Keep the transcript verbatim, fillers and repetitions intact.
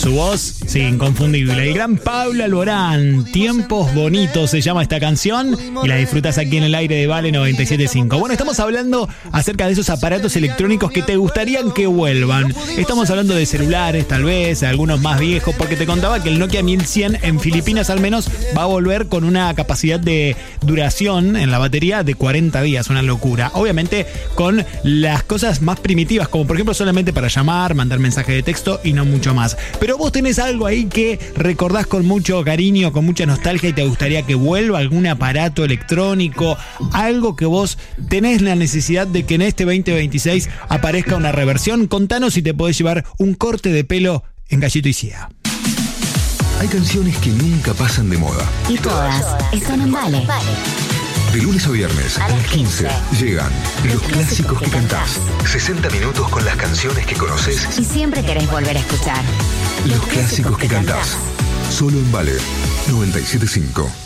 Su voz, sí, inconfundible. El gran Pablo Alborán, Tiempos Bonitos se llama esta canción y la disfrutas aquí en el aire de Vale noventa y siete punto cinco. Bueno, estamos hablando acerca de esos aparatos electrónicos que te gustarían que vuelvan. Estamos hablando de celulares, tal vez, algunos más viejos, porque te contaba que el Nokia mil cien en Filipinas al menos va a volver con una capacidad de duración en la batería de cuarenta días, una locura. Obviamente con las cosas más primitivas, como por ejemplo solamente para llamar, mandar mensaje de texto y no mucho más. Pero vos tenés algo ahí que recordás con mucho cariño, con mucha nostalgia y te gustaría que vuelva, algún aparato electrónico, algo que vos tenés la necesidad de que en este veinte veintiséis aparezca una reversión. Contanos si te podés llevar un corte de pelo en Gallito y Cía. Hay canciones que nunca pasan de moda. Y todas están en Vale. De lunes a viernes a las quince llegan los clásicos que cantás. sesenta minutos con las canciones que conoces y siempre querés volver a escuchar. Los clásicos que cantás. Solo en Vale noventa y siete punto cinco.